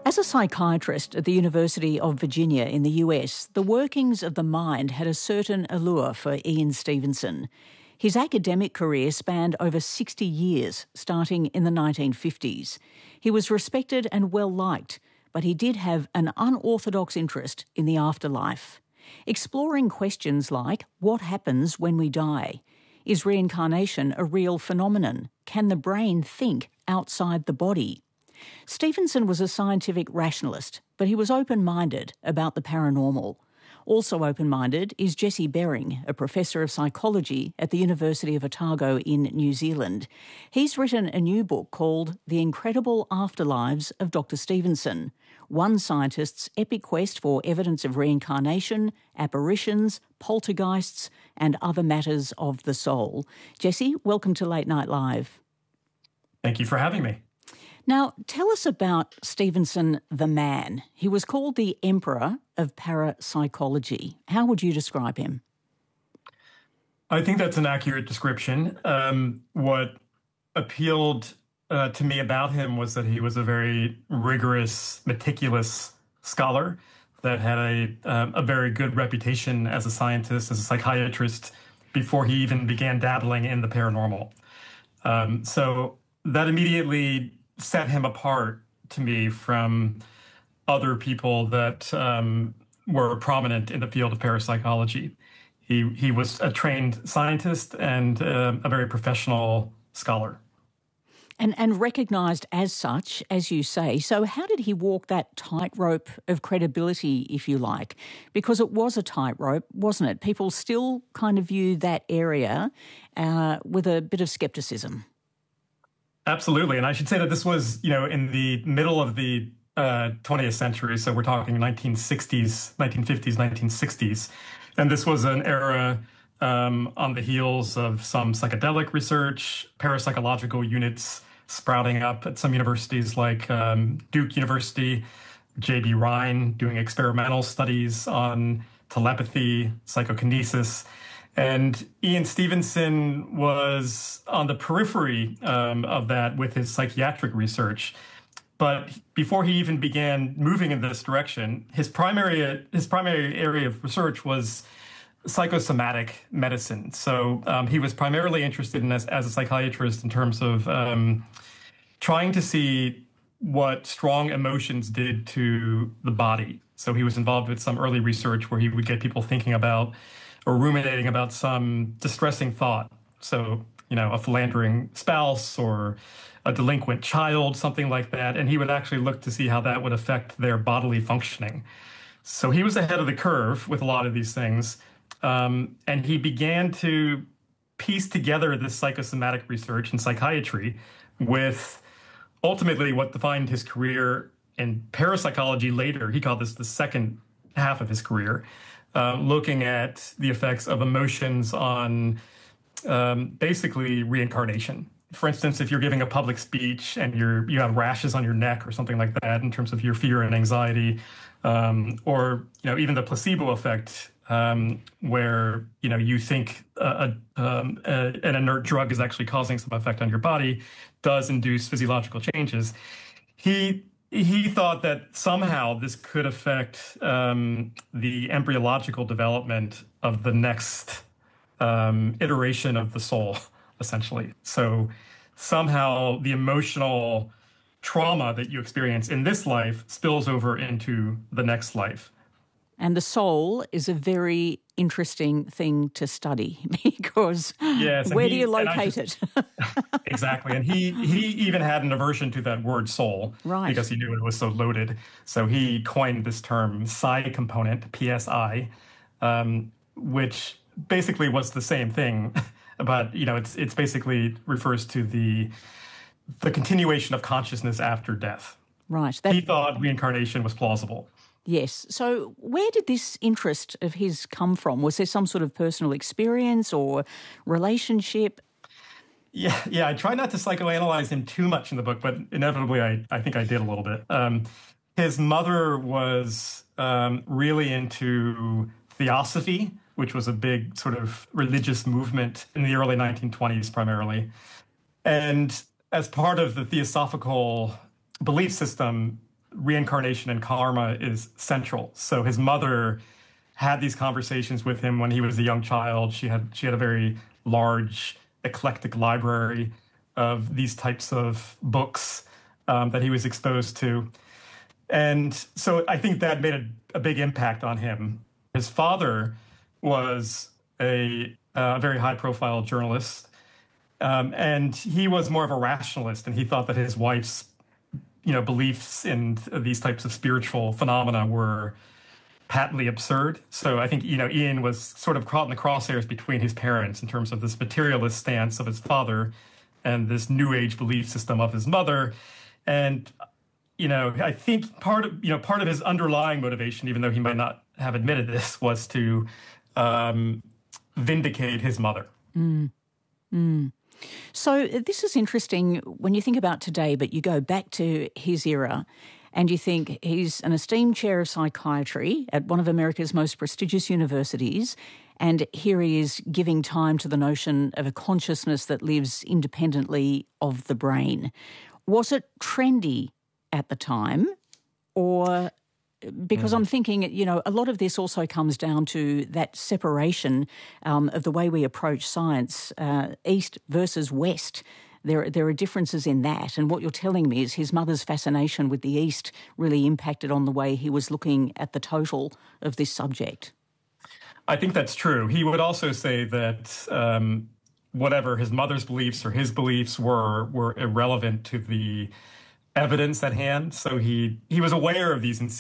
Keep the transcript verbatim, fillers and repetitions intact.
As a psychiatrist at the University of Virginia in the U S, the workings of the mind had a certain allure for Ian Stevenson. His academic career spanned over sixty years, starting in the nineteen fifties. He was respected and well-liked, but he did have an unorthodox interest in the afterlife, exploring questions like what happens when we die? Is reincarnation a real phenomenon? Can the brain think outside the body? Stevenson was a scientific rationalist, but he was open-minded about the paranormal. Also open-minded is Jesse Bering, a professor of psychology at the University of Otago in New Zealand. He's written a new book called The Incredible Afterlives of Doctor Stevenson, one scientist's epic quest for evidence of reincarnation, apparitions, poltergeists, and other matters of the soul. Jesse, welcome to Late Night Live. Thank you for having me. Now, tell us about Stevenson the man. He was called the Emperor of Parapsychology. How would you describe him? I think that's an accurate description. Um, what appealed uh, to me about him was that he was a very rigorous, meticulous scholar that had a, uh, a very good reputation as a scientist, as a psychiatrist, before he even began dabbling in the paranormal. Um, so that immediately set him apart to me from other people that um, were prominent in the field of parapsychology. He he was a trained scientist and uh, a very professional scholar. And and recognised as such, as you say. So how did he walk that tightrope of credibility, if you like? Because it was a tightrope, wasn't it? People still kind of view that area uh, with a bit of scepticism. Absolutely. And I should say that this was, you know, in the middle of the uh, twentieth century. So we're talking nineteen sixties, nineteen fifties, nineteen sixties. And this was an era um, on the heels of some psychedelic research, parapsychological units sprouting up at some universities like um, Duke University, J B Rhine doing experimental studies on telepathy, psychokinesis. And Ian Stevenson was on the periphery um, of that with his psychiatric research. But before he even began moving in this direction, his primary his primary area of research was psychosomatic medicine. So um, he was primarily interested in as, as a psychiatrist in terms of um, trying to see what strong emotions did to the body. So he was involved with some early research where he would get people thinking about or ruminating about some distressing thought. So, you know, a philandering spouse or a delinquent child, something like that. And he would actually look to see how that would affect their bodily functioning. So he was ahead of the curve with a lot of these things. Um, and he began to piece together this psychosomatic research in psychiatry with ultimately what defined his career in parapsychology later. He called this the second half of his career. Uh, looking at the effects of emotions on um, basically reincarnation. For instance, if you're giving a public speech and you're you have rashes on your neck or something like that in terms of your fear and anxiety, um, or you know even the placebo effect, um, where you know you think a, a, um, a, an inert drug is actually causing some effect on your body, does induce physiological changes. He He thought that somehow this could affect um, the embryological development of the next um, iteration of the soul, essentially. So somehow the emotional trauma that you experience in this life spills over into the next life. And the soul is a very interesting thing to study because yes, where he, do you locate just, it? Exactly. And he he even had an aversion to that word soul, right, because he knew it was so loaded. So he coined this term psi component, P S I, um, which basically was the same thing. But, you know, it's it's basically refers to the the continuation of consciousness after death. Right. That, he thought reincarnation was plausible. Yes. So where did this interest of his come from? Was there some sort of personal experience or relationship? Yeah, yeah. I try not to psychoanalyze him too much in the book, but inevitably I, I think I did a little bit. Um, his mother was um, really into theosophy, which was a big sort of religious movement in the early nineteen twenties primarily. And as part of the theosophical belief system, reincarnation and karma is central. So his mother had these conversations with him when he was a young child. She had she had a very large, eclectic library of these types of books um, that he was exposed to. And so I think that made a, a big impact on him. His father was a, a very high-profile journalist, um, and he was more of a rationalist, and he thought that his wife's you know, beliefs in these types of spiritual phenomena were patently absurd. So I think, you know, Ian was sort of caught in the crosshairs between his parents in terms of this materialist stance of his father and this new age belief system of his mother. And, you know, I think part of, you know, part of his underlying motivation, even though he might not have admitted this, was to um, vindicate his mother. Mm. Mm. So this is interesting when you think about today, but you go back to his era and you think he's an esteemed chair of psychiatry at one of America's most prestigious universities, and here he is giving time to the notion of a consciousness that lives independently of the brain. Was it trendy at the time, or... Because mm. I'm thinking, you know, a lot of this also comes down to that separation um, of the way we approach science, uh, East versus West. There, there are differences in that. And what you're telling me is his mother's fascination with the East really impacted on the way he was looking at the total of this subject. I think that's true. He would also say that um, whatever his mother's beliefs or his beliefs were, were irrelevant to the evidence at hand. So he, he was aware of these